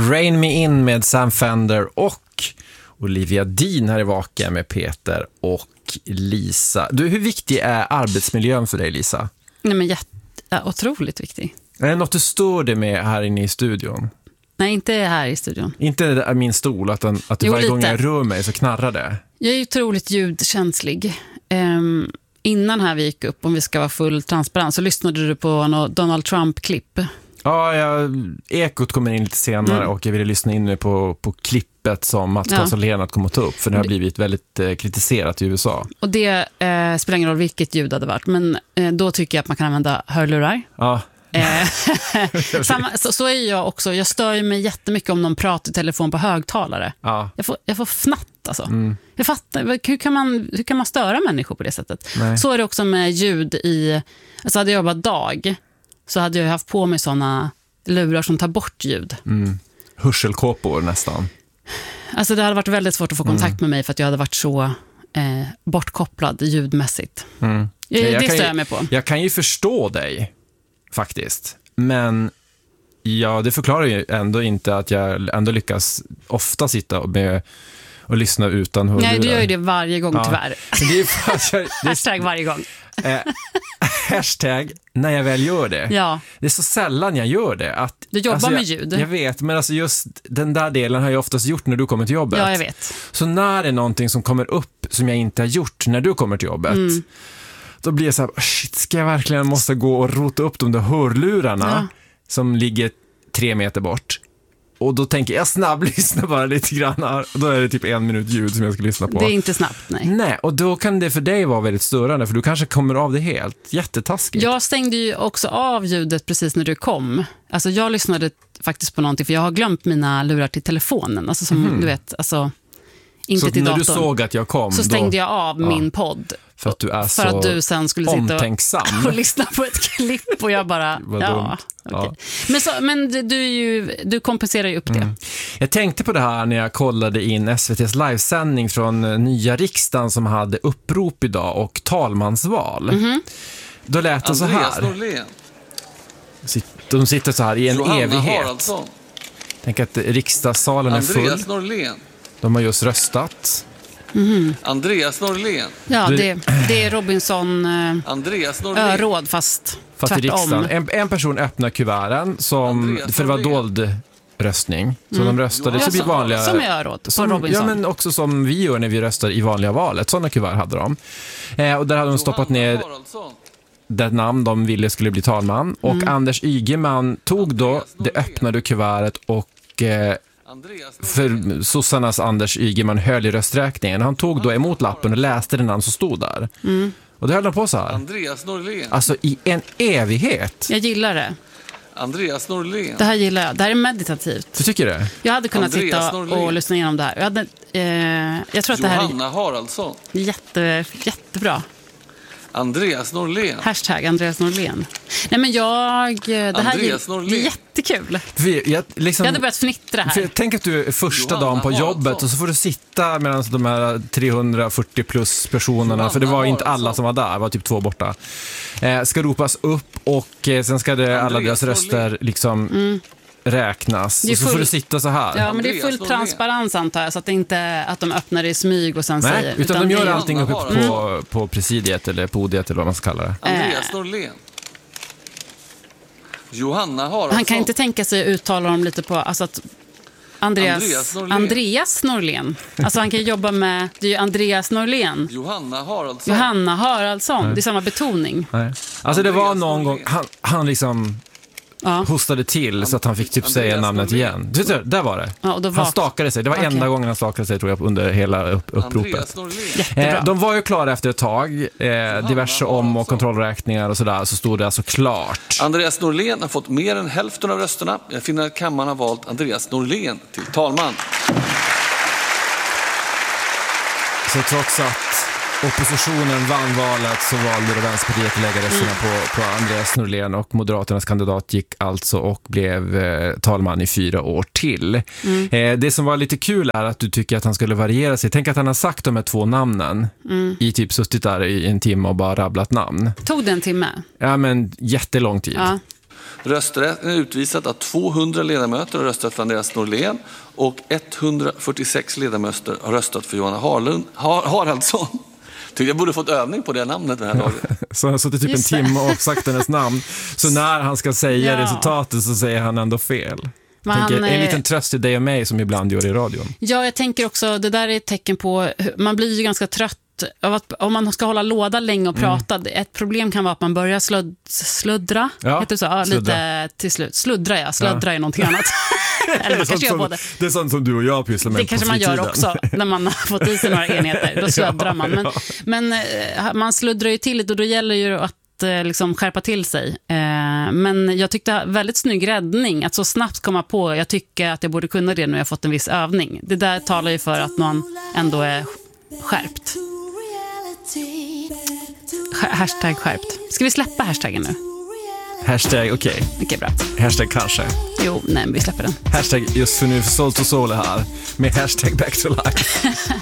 Rain Me In med Sam Fender och Olivia Dean här i Vaken med Peter och Lisa. Du, hur viktig är arbetsmiljön för dig, Lisa? Nej, men otroligt viktig. Är det något du står det med här inne i studion? Nej, inte här i studion. Inte min stol, att Jo, varje gång lite. jag rör mig så knarrar det. Jag är otroligt ljudkänslig. Innan här vi gick upp, om vi ska vara full transparens, så lyssnade du på Donald Trump-klipp. Ja, Ekot kommer in lite senare och jag ville lyssna in på klippet som Mats Karlsson kom att ta upp, för det har blivit väldigt kritiserat i USA. Och det spelar ingen roll vilket ljud det hade varit, men då tycker jag att man kan använda hörlurar. Ja. Så är jag också. Jag stör ju mig jättemycket om någon pratar i telefon på högtalare. Ja. Jag får fnatt alltså. Jag fattar, hur kan man störa människor på det sättet? Nej. Så är det också med ljud i... Alltså hade jag jobbat dag så hade jag haft på mig såna lurar som tar bort ljud. Hörselkåpor nästan. Alltså det hade varit väldigt svårt att få kontakt med mig, för att jag hade varit så bortkopplad ljudmässigt. Det stör jag mig på. Jag kan ju förstå dig faktiskt, men det förklarar ju ändå inte att jag ändå lyckas ofta sitta och lyssna utan hörlurar. Nej, du gör ju det varje gång tyvärr. Det är Hashtag varje gång. Hashtag när jag väl gör det. Ja. Det är så sällan jag gör det. Du jobbar med ljud. Jag vet, men alltså just den där delen har jag oftast gjort när du kommer till jobbet. Ja, jag vet. Så när det är någonting som kommer upp som jag inte har gjort när du kommer till jobbet, då blir jag så här, shit, ska jag verkligen måste gå och rota upp de där hörlurarna som ligger 3 meter bort. Och då tänker jag snabblyssna bara lite grann. Då är det typ 1 minut ljud som jag ska lyssna på. Det är inte snabbt, nej. Nej, och då kan det för dig vara väldigt störande, för du kanske kommer av det helt. Jättetaskigt. Jag stängde ju också av ljudet precis när du kom. Alltså jag lyssnade faktiskt på någonting, för jag har glömt mina lurar till telefonen. Alltså som du vet, alltså inte så till när datorn. Du såg att jag kom, så stängde jag av min podd. För att du är så att du sen skulle sitta omtänksam och lyssna på ett klipp, och jag bara okay. Men du kompenserar ju upp det. Jag tänkte på det här när jag kollade in SVT:s livesändning från nya riksdagen som hade upprop idag och talmansval. Då lät det så här. De sitter så här i en Johanna evighet. Haraldsson. Tänk att riksdagssalen är full. Andreas Norlén. De har just röstat. Andreas Norlén. Ja, det är Robinson Andreas Norlén. öråd fast i tvärtom. riksdagen. En person öppnar kuverten för det var dold röstning. Så de röstade så blir vanliga som är öråd på Robinson. Ja, men också som vi gör när vi röstar i vanliga valet. Sådana kuvert hade de. Och där hade de stoppat ner det namn de ville skulle bli talman. Och Anders Ygeman tog då det öppnade kuvertet och för sossarnas Anders Ygeman höll i rösträkningen. Han tog då emot lappen och läste den namn som stod där. Och det höll han på så här. Andreas Norlén. Alltså i en evighet. Jag gillar det. Andreas Norlén. Det här gillar jag. Det här är meditativt. Du tycker det? Jag hade kunnat sitta och lyssna igenom det här. Jag tror att det här Johanna Haraldsson. jättebra. Andreas Norlén. Hashtag Andreas Norlén. Nej, men det här är jättekul. Jag hade börjat fnittra här. Tänk att du är första dagen på jobbet och så får du sitta medan de här 340 plus personerna, för det var inte alla som var där, det var typ 2 borta, ska ropas upp och sen ska det alla deras röster liksom räknas. Och så får du sitta så här. Ja, men det är full transparens antar jag, så att det inte att de öppnar i smyg och sen säger. Utan de gör allting uppe på presidiet eller podiet eller vad man ska kalla det. Andreas Norlén. Johanna Haraldsson. Han kan inte tänka sig att uttala dem lite på, alltså att Andreas Norlén. Alltså han kan jobba med, det är ju Andreas Norlén. Johanna Haraldsson. Det är samma betoning. Nej. Alltså det var någon gång han liksom hostade till så att han fick typ säga namnet igen. Där var det. Ja, och han stakade sig. Det var enda gången han stakade sig, tror jag, under hela uppropet. De var ju klara efter ett tag. Diverse och kontrollräkningar och sådär. Så stod det alltså klart. Andreas Norlén har fått mer än hälften av rösterna. Jag finner att kammaren har valt Andreas Norlén till talman. Så trots att oppositionen vann valet så valde då Vänsterpartiet att lägga rösterna på Andreas Norlén, och Moderaternas kandidat gick alltså och blev talman i 4 år till. Det som var lite kul är att du tycker att han skulle variera sig. Tänk att han har sagt de här 2 namnen i typ suttit där i en timme och bara rabblat namn. Tog det en timme? Ja, men jättelång tid. Ja. Rösträtten är utvisat att 200 ledamöter har röstat för Andreas Norlén och 146 ledamöter har röstat för Johanna Haraldsson. Tycker jag borde fått övning på det namnet den här dagen. Så han har suttit typ en timme och sagt hennes namn. Så när han ska säga resultatet så säger han ändå fel. En liten tröst till dig och mig som ibland gör i radion. Ja, jag tänker också, det där är ett tecken på, man blir ju ganska trött av att, om man ska hålla låda länge och prata. Ett problem kan vara att man börjar sluddra. Ja, heter det så? Ja, lite till slut. Sluddra är någonting annat. Eller man kanske gör både. Det är sånt som du och jag pysslar med. Det kanske man gör också när man har fått i sig några enheter. Då sluddrar man. Men man sluddrar ju till lite och då gäller ju att liksom skärpa till sig. Men jag tyckte väldigt snygg räddning att så snabbt komma på. Jag tycker att jag borde kunna det nu jag har fått en viss övning. Det där talar ju för att någon ändå är skärpt. Hashtag skärpt. Ska vi släppa hashtaggen nu? Hashtag okej. Okej, bra. Hashtag kanske. Jo, nej, vi släpper den. Hashtag just för nu sålt och sål här med hashtag back to life.